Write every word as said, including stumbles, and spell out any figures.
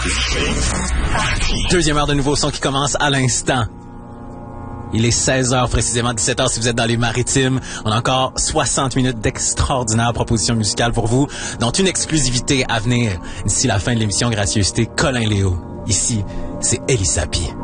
Deuxième heure de nouveau son qui commence à l'instant. Il est seize heures précisément, dix-sept heures si vous êtes dans les maritimes. On a encore soixante minutes d'extraordinaires propositions musicales pour vous, dont une exclusivité à venir d'ici la fin de l'émission Gracieuseté Colin Léo. Ici, c'est Elie Sapi.